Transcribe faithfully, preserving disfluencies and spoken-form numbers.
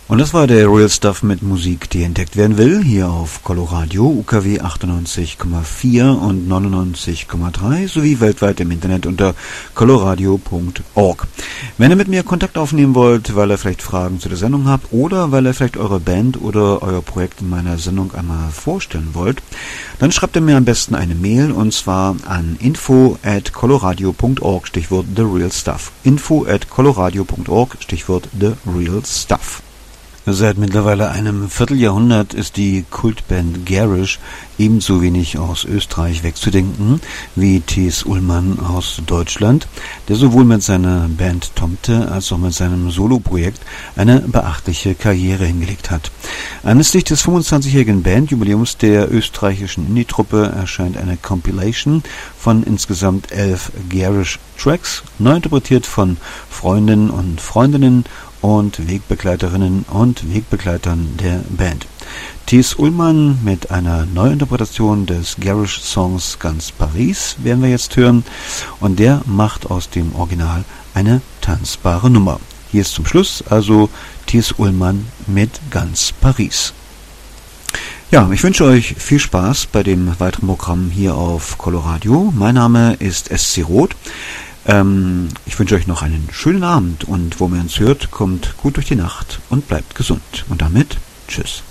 Und das war der Real Stuff mit Musik, die entdeckt werden will, hier auf Coloradio, U K W achtundneunzig Komma vier und neunundneunzig Komma drei sowie weltweit im Internet unter coloradio punkt org. Wenn ihr mit mir Kontakt aufnehmen wollt, weil ihr vielleicht Fragen zu der Sendung habt oder weil ihr vielleicht eure Band oder euer Projekt in meiner Sendung einmal vorstellen wollt, dann schreibt ihr mir am besten eine Mail und zwar an info at coloradio punkt org, Stichwort The Real Stuff. info at coloradio punkt org, Stichwort The Real Stuff. Seit mittlerweile einem Vierteljahrhundert ist die Kultband Garish ebenso wenig aus Österreich wegzudenken wie Thies Ullmann aus Deutschland, der sowohl mit seiner Band Tomte als auch mit seinem Soloprojekt eine beachtliche Karriere hingelegt hat. Anlässlich des fünfundzwanzigjährigen Bandjubiläums der österreichischen Indie-Truppe erscheint eine Compilation von insgesamt elf Garish-Tracks, neu interpretiert von Freundinnen und Freundinnen und Wegbegleiterinnen und Wegbegleitern der Band. Thies Ullmann mit einer Neuinterpretation des Garish-Songs Ganz Paris werden wir jetzt hören und der macht aus dem Original eine tanzbare Nummer. Hier ist zum Schluss also Thies Ullmann mit Ganz Paris. Ja, ich wünsche euch viel Spaß bei dem weiteren Programm hier auf Coloradio. Mein Name ist S C Roth. Ähm, ich wünsche euch noch einen schönen Abend und wo man uns hört, kommt gut durch die Nacht und bleibt gesund. Und damit, tschüss.